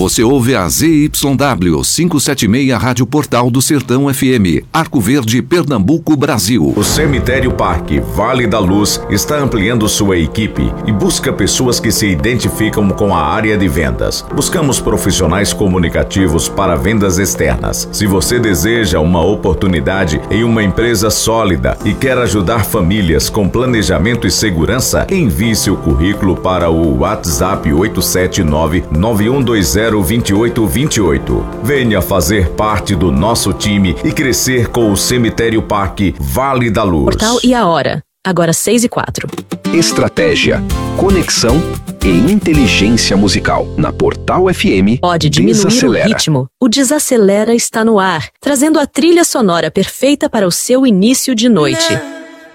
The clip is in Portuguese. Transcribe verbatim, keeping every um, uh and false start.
Você ouve a Z Y W quinhentos e setenta e seis Rádio Portal do Sertão F M, Arco Verde, Pernambuco, Brasil. O Cemitério Parque Vale da Luz está ampliando sua equipe e busca pessoas que se identificam com a área de vendas. Buscamos profissionais comunicativos para vendas externas. Se você deseja uma oportunidade em uma empresa sólida e quer ajudar famílias com planejamento e segurança, envie seu currículo para o WhatsApp oito sete nove, nove um dois zero, dois oito dois oito. Venha fazer parte do nosso time e crescer com o Cemitério Parque Vale da Luz. Portal e a hora, agora seis e quatro. Estratégia, conexão e inteligência musical. Na Portal F M, pode diminuir Desacelera. O ritmo. O Desacelera está no ar, trazendo a trilha sonora perfeita para o seu início de noite.